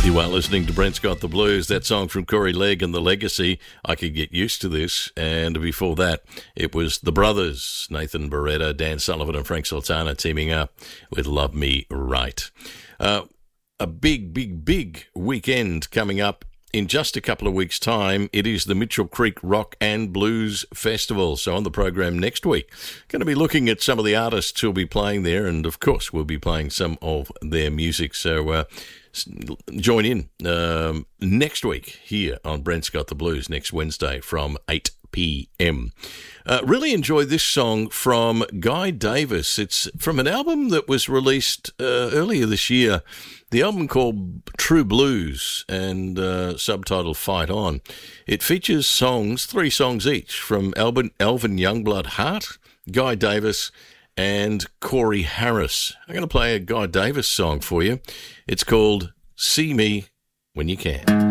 You are listening to Brent's Got the Blues. That song from Corey Legg and The Legacy, I Could Get Used to This. And before that, it was The Brothers, Nathan Barretta, Dan Sullivan and Frank Sultana teaming up with Love Me Right. A big weekend coming up in just a couple of weeks' time. It is the Mitchell Creek Rock and Blues Festival. So on the program next week, going to be looking at some of the artists who'll be playing there, and of course we'll be playing some of their music. So join in next week here on Brent's Got the Blues next Wednesday from 8 p.m. Really enjoyed this song from Guy Davis. It's from an album that was released earlier this year, the album called True Blues, and subtitled Fight On. It features songs, 3 songs each, from Alvin Youngblood Hart, Guy Davis, and Corey Harris. I'm going to play a Guy Davis song for you. It's called See Me When You Can.